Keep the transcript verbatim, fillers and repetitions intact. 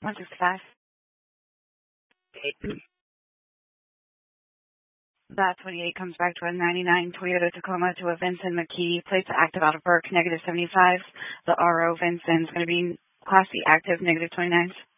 one sixty-five. That twenty-eight comes back to a ninety-nine Toyota Tacoma to a Vincent McKee. Plates active out of Burke, negative seventy-five. The R O Vincent's going to be Class C active, negative twenty-nines.